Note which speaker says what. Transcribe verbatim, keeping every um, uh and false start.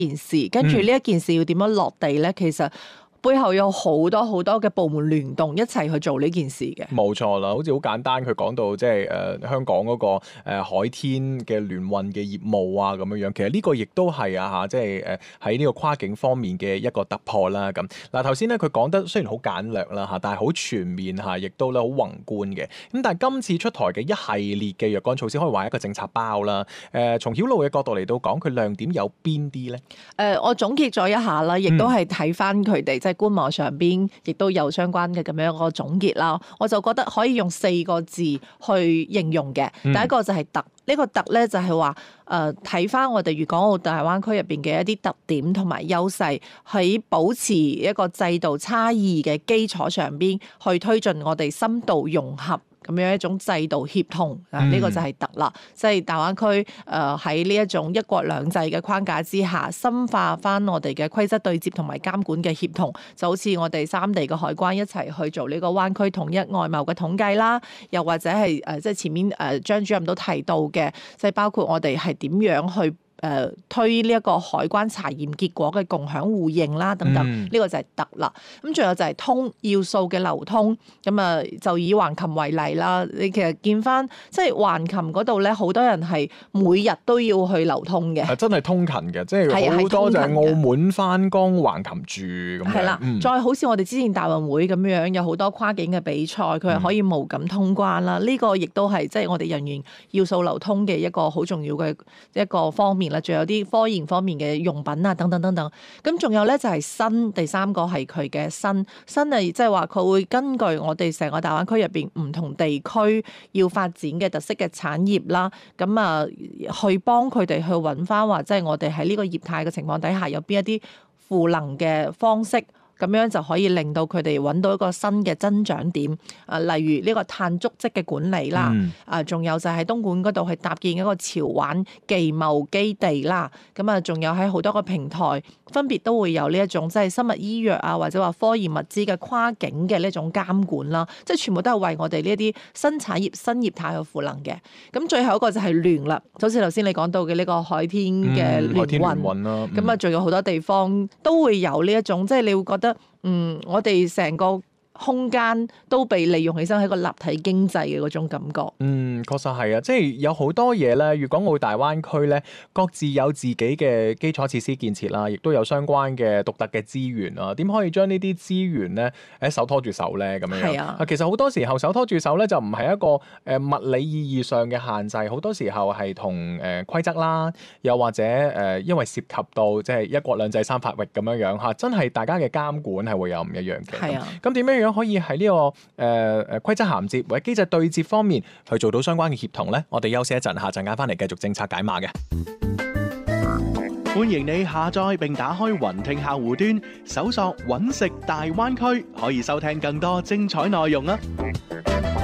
Speaker 1: 件事，跟住呢一件事要點樣落地咧？其實背後有好多好多嘅部門聯動一齊去做呢件事嘅。
Speaker 2: 冇錯啦，好似好簡單，佢講到即係誒香港嗰、個、呃、海天嘅聯運嘅業務啊咁樣樣，其實呢個亦都係啊嚇，即係誒喺呢個跨境方面嘅一個突破啦。咁嗱頭先咧佢講得雖然好簡略啦嚇，但係好全面嚇，亦都咧好宏觀嘅。咁但係今次出台嘅一系列嘅若干措施，可以話係一個政策包啦。誒、呃、從曉露嘅角度嚟到講，佢亮點有邊啲咧？誒、
Speaker 1: 呃、我總結咗一下啦，亦都係睇翻佢哋即係官網上邊，亦都有相關嘅咁樣一個總結啦。我就覺得可以用四個字去形容嘅。第一個就係特，呢個特咧就係話誒睇翻我哋粵港澳大灣區入邊嘅一啲特點同埋優勢，喺保持一個制度差異嘅基礎上邊去推進我哋深度融合。咁樣一種制度協同啊，呢、這個就係特啦，即、就、係、是、大灣區誒喺呢一種一國兩制嘅框架之下，深化翻我哋嘅規則對接同埋監管嘅協同，就好似我哋三地嘅海關一齊去做呢個灣區統一外貿嘅統計啦，又或者係誒即係前面誒張主任都提到嘅，即、就、係、是、包括我哋係點樣去。誒、呃、推呢一個海關查驗結果嘅共享互認啦，等等，呢、嗯、個就係特啦。咁仲有就係通要素嘅流通，咁啊就以橫琴為例啦。你其實見翻即係橫琴嗰度咧，好多人係每日都要去流通嘅，
Speaker 2: 真係通勤嘅，即係好多就係澳門翻工橫琴住咁樣。係啦，嗯、再
Speaker 1: 好似我哋之前大運會咁樣，有好多跨境嘅比賽，佢係可以無感通關啦。呢、嗯、個亦都係即係我哋人員要素流通嘅一個好重要嘅一個方面。仲有啲科研方面嘅用品啊，等等等等。咁仲有咧就係新，第三個係佢嘅新新係即係話佢會根據我哋成個大灣區入邊唔同地區要發展嘅特色嘅產業啦，咁啊去幫佢哋去揾翻話，即係我哋喺呢個業態嘅情況底下有邊一啲賦能嘅方式。咁樣就可以令到佢哋揾到一個新嘅增長點，啊，例如呢個碳足跡嘅管理啦，嗯、啊，仲有就喺東莞嗰度去搭建一個潮玩技貿基地啦，咁啊，仲有喺好多個平台分別都會有呢一種即係生物醫藥啊，或者話科研物資嘅跨境嘅呢種監管啦，即係全部都係為我哋呢一啲新產業、新業態去賦能嘅。咁最後一個就係聯啦，就好似頭先你講到嘅呢個海天嘅聯運啦，咁啊，仲有好多地方都會有呢一種，即係你會覺得。嗯，我哋成個空間都被利用起身，係一個立體經濟嘅嗰種感覺。
Speaker 2: 嗯，確實係啊，即係有好多嘢咧。粵港澳大灣區咧，各自有自己嘅基礎設施建設啦，亦都有相關嘅獨特嘅資源啊。點可以將呢啲資源咧，誒手拖住手咧咁樣？係啊，其實好多時候手拖住手咧，就唔係一個誒物理意義上嘅限制，好多時候係同誒規則啦，又或者誒、呃、因為涉及到即係一國兩制三法域咁樣樣嚇，真係大家嘅監管係會有唔一樣嘅。係啊，咁點樣樣可以喺呢、這個誒誒規則銜接或者機制對接方面去做到相關嘅協同咧？我哋休息一陣，下陣間翻嚟繼續政策解碼嘅。
Speaker 3: 歡迎你下載並打開雲聽客戶端，搜索揾食大灣區，可以收聽更多精彩內容啊！